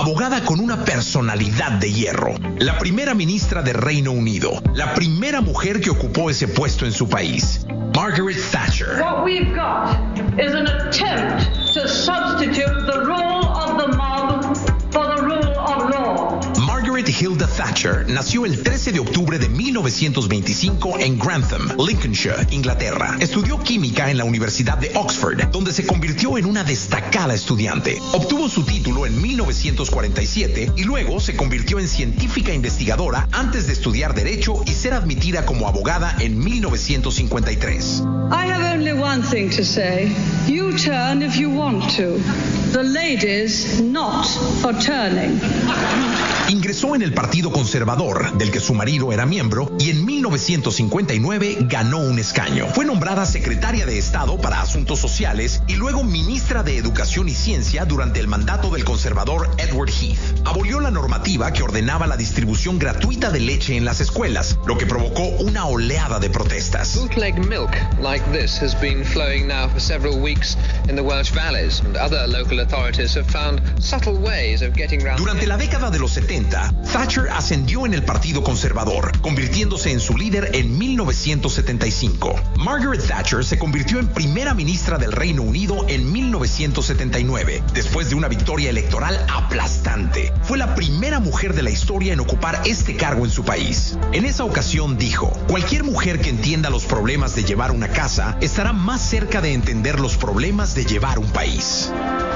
abogada con una personalidad de hierro, la primera ministra de Reino Unido, la primera mujer que ocupó ese puesto en su país, Margaret Thatcher. What we've got is an attempt to substitute the rule of the mob for the rule of law. Margaret Hilda Thatcher nació el 13 de octubre de 1925 en Grantham, Lincolnshire, Inglaterra. Estudió química en la Universidad de Oxford, donde se convirtió en una destacada estudiante. Obtuvo su título en 1947 y luego se convirtió en científica investigadora antes de estudiar Derecho y ser admitida como abogada en 1953. I have only one thing to say. You turn if you want to. The ladies not for turning. Ingresó en el Partido Conservador, del que su marido era miembro, y en 1959 ganó un escaño. Fue nombrada secretaria de Estado para Asuntos Sociales y luego ministra de Educación y Ciencia durante el mandato del conservador Edward Heath. Abolió la normativa que ordenaba la distribución gratuita de leche en las escuelas, lo que provocó una oleada de protestas. Bootleg milk like this has been flowing now for several weeks in the Welsh valleys, and other local authorities have found subtle ways of getting around. Durante la década de los 70, Thatcher ascendió en el Partido Conservador, convirtiéndose en su líder en 1975. Margaret Thatcher se convirtió en primera ministra del Reino Unido en 1979, después de una victoria electoral aplastante. Fue la primera mujer de la historia en ocupar este cargo en su país. En esa ocasión dijo: cualquier mujer que entienda los problemas de llevar una casa estará más cerca de entender los problemas de llevar un país.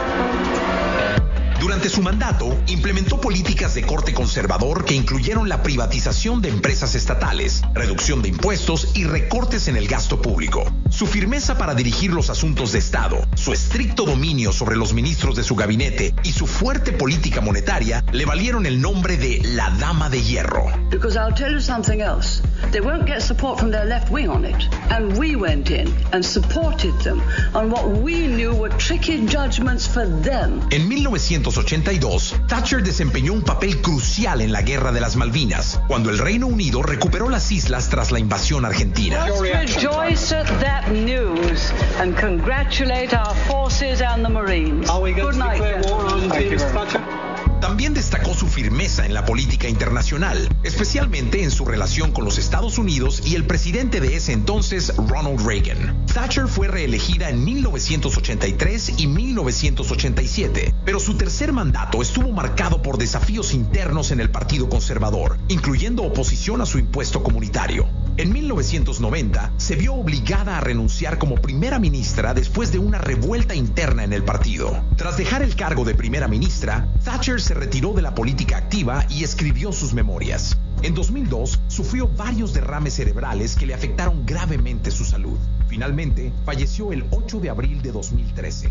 Durante su mandato, implementó políticas de corte conservador que incluyeron la privatización de empresas estatales, reducción de impuestos y recortes en el gasto público. Su firmeza para dirigir los asuntos de Estado, su estricto dominio sobre los ministros de su gabinete y su fuerte política monetaria le valieron el nombre de la Dama de Hierro. Because I'll tell you something else. They won't get support from their left wing on it. And we went in and supported them on what we knew were tricky judgments for them. En 1982, Thatcher desempeñó un papel crucial en la Guerra de las Malvinas, cuando el Reino Unido recuperó las islas tras la invasión argentina. Let's rejoice at that news and congratulate our forces and the Marines. Good night, gentlemen. También destacó su firmeza en la política internacional, especialmente en su relación con los Estados Unidos y el presidente de ese entonces, Ronald Reagan. Thatcher fue reelegida en 1983 y 1987, pero su tercer mandato estuvo marcado por desafíos internos en el Partido Conservador, incluyendo oposición a su impuesto comunitario. En 1990, se vio obligada a renunciar como primera ministra después de una revuelta interna en el partido. Tras dejar el cargo de primera ministra, Thatcher se retiró de la política activa y escribió sus memorias. En 2002, sufrió varios derrames cerebrales que le afectaron gravemente su salud. Finalmente, falleció el 8 de abril de 2013.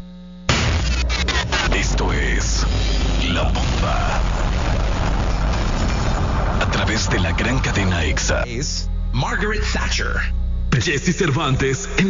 Esto es La Bomba. A través de la gran cadena EXA. Es Margaret Thatcher. Jesse Cervantes en